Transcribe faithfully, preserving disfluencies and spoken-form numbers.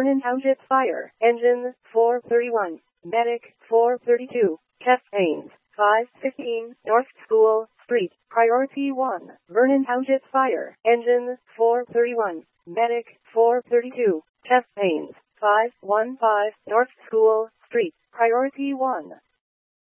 Vernon Township Fire Engine four thirty-one, Medic four thirty-two, Chest Pains five fifteen, North School Street, Priority one, Vernon Township Fire Engine four thirty-one, Medic four thirty-two, Chest Pains five one five, North School Street, Priority one.